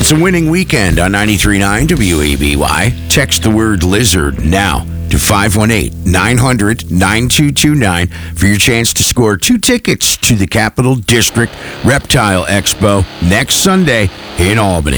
It's a winning weekend on 93.9 WABY. Text the word lizard now to 518-900-9229 for your chance to score 2 tickets to the Capital District Reptile Expo next Sunday in Albany.